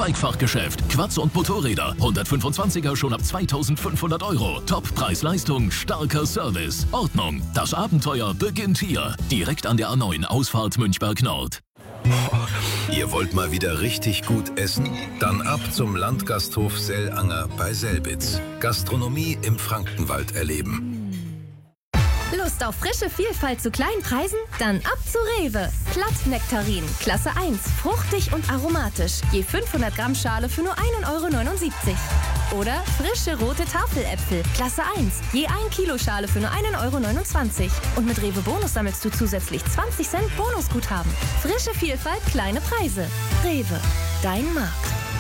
Bikefachgeschäft. Quads und Motorräder. 125er schon ab 2.500 €. Top Preis-Leistung, starker Service. Ordnung. Das Abenteuer beginnt hier. Direkt an der A9 Ausfahrt Münchberg Nord. Ihr wollt mal wieder richtig gut essen? Dann ab zum Landgasthof Sellanger bei Selbitz. Gastronomie im Frankenwald erleben. Lust auf frische Vielfalt zu kleinen Preisen? Dann ab zu Rewe. Platt-Nektarin, Klasse 1, fruchtig und aromatisch. Je 500 Gramm Schale für nur 1,79 € Oder frische rote Tafeläpfel, Klasse 1, je 1 Kilo Schale für nur 1,29 € Und mit Rewe Bonus sammelst du zusätzlich 20 Cent Bonusguthaben. Frische Vielfalt, kleine Preise. Rewe, dein Markt.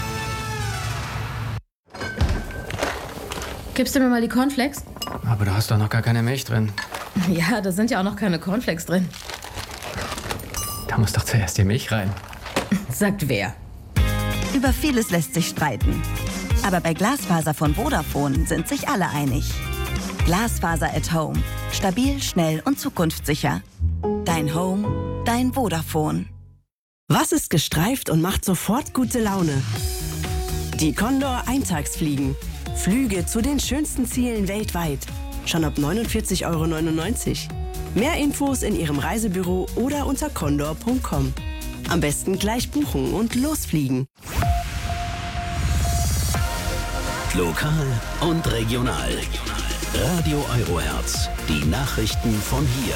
Gibst du mir mal die Cornflakes? Aber da hast doch noch gar keine Milch drin. Ja, da sind ja auch noch keine Cornflakes drin. Da muss doch zuerst die Milch rein. Sagt wer? Über vieles lässt sich streiten. Aber bei Glasfaser von Vodafone sind sich alle einig. Glasfaser at Home. Stabil, schnell und zukunftssicher. Dein Home, dein Vodafone. Was ist gestreift und macht sofort gute Laune? Die Condor Eintagsfliegen. Flüge zu den schönsten Zielen weltweit. Schon ab 49,99 €. Mehr Infos in Ihrem Reisebüro oder unter condor.com. Am besten gleich buchen und losfliegen. Lokal und regional. Radio Eurohertz. Die Nachrichten von hier.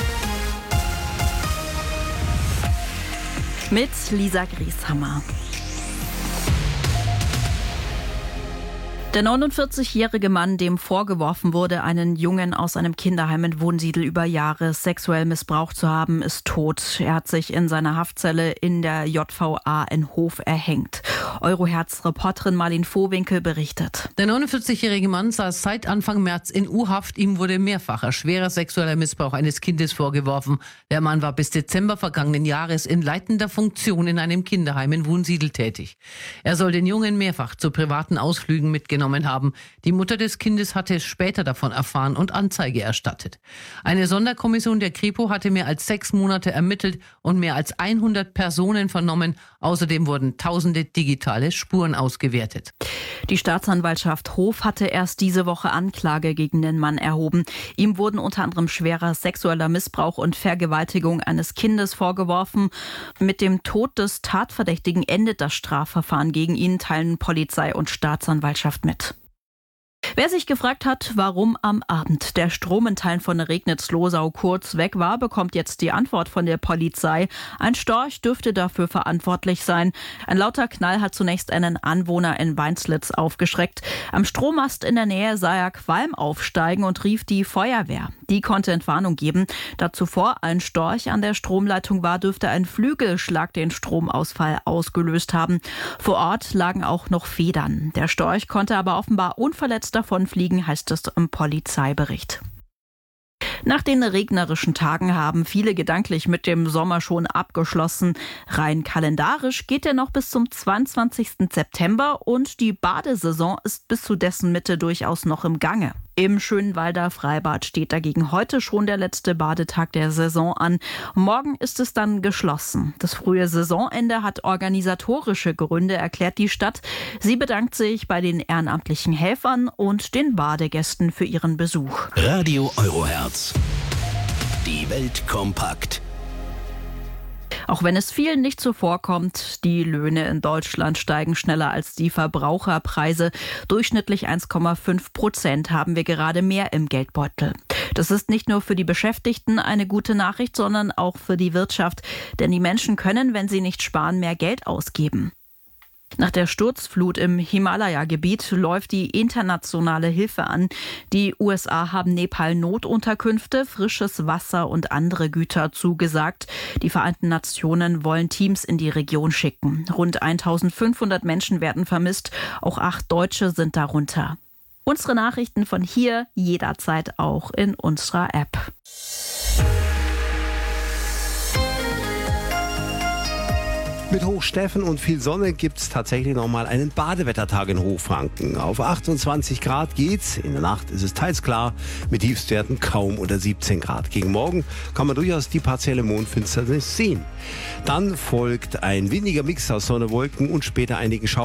Mit Lisa Grieshammer. Der 49-jährige Mann, dem vorgeworfen wurde, einen Jungen aus einem Kinderheim in Wunsiedel über Jahre sexuell missbraucht zu haben, ist tot. Er hat sich in seiner Haftzelle in der JVA in Hof erhängt. Eurohertz-Reporterin Marlene Vohwinkel berichtet. Der 49-jährige Mann saß seit Anfang März in U-Haft. Ihm wurde mehrfacher schwerer sexueller Missbrauch eines Kindes vorgeworfen. Der Mann war bis Dezember vergangenen Jahres in leitender Funktion in einem Kinderheim in Wunsiedel tätig. Er soll den Jungen mehrfach zu privaten Ausflügen mitgenommen haben. Die Mutter des Kindes hatte es später davon erfahren und Anzeige erstattet. Eine Sonderkommission der Kripo hatte mehr als 6 Monate ermittelt und mehr als 100 Personen vernommen. Außerdem wurden tausende digitale Spuren ausgewertet. Die Staatsanwaltschaft Hof hatte erst diese Woche Anklage gegen den Mann erhoben. Ihm wurden unter anderem schwerer sexueller Missbrauch und Vergewaltigung eines Kindes vorgeworfen. Mit dem Tod des Tatverdächtigen endet das Strafverfahren gegen ihn, teilen Polizei und Staatsanwaltschaft mit. Wer sich gefragt hat, warum am Abend der Strom in Teilen von Regnitz-Losau kurz weg war, bekommt jetzt die Antwort von der Polizei. Ein Storch dürfte dafür verantwortlich sein. Ein lauter Knall hat zunächst einen Anwohner in Weinslitz aufgeschreckt. Am Strommast in der Nähe sah er Qualm aufsteigen und rief die Feuerwehr. Die konnte Entwarnung geben. Da zuvor ein Storch an der Stromleitung war, dürfte ein Flügelschlag den Stromausfall ausgelöst haben. Vor Ort lagen auch noch Federn. Der Storch konnte aber offenbar unverletzt davonfliegen, heißt es im Polizeibericht. Nach den regnerischen Tagen haben viele gedanklich mit dem Sommer schon abgeschlossen. Rein kalendarisch geht er noch bis zum 22. September und die Badesaison ist bis zu dessen Mitte durchaus noch im Gange. Im Schönwalder Freibad steht dagegen heute schon der letzte Badetag der Saison an. Morgen ist es dann geschlossen. Das frühe Saisonende hat organisatorische Gründe, erklärt die Stadt. Sie bedankt sich bei den ehrenamtlichen Helfern und den Badegästen für ihren Besuch. Radio Eurohertz. Die Welt kompakt. Auch wenn es vielen nicht so vorkommt, die Löhne in Deutschland steigen schneller als die Verbraucherpreise. Durchschnittlich 1,5% haben wir gerade mehr im Geldbeutel. Das ist nicht nur für die Beschäftigten eine gute Nachricht, sondern auch für die Wirtschaft. Denn die Menschen können, wenn sie nicht sparen, mehr Geld ausgeben. Nach der Sturzflut im Himalaya-Gebiet läuft die internationale Hilfe an. Die USA haben Nepal Notunterkünfte, frisches Wasser und andere Güter zugesagt. Die Vereinten Nationen wollen Teams in die Region schicken. Rund 1500 Menschen werden vermisst. Auch 8 Deutsche sind darunter. Unsere Nachrichten von hier jederzeit auch in unserer App. Mit Hochsteffen und viel Sonne gibt es tatsächlich nochmal einen Badewettertag in Hochfranken. Auf 28 Grad geht's. In der Nacht ist es teils klar, mit Tiefstwerten kaum unter 17 Grad. Gegen morgen kann man durchaus die partielle Mondfinsternis sehen. Dann folgt ein windiger Mix aus Sonne, Wolken und später einige Schauer.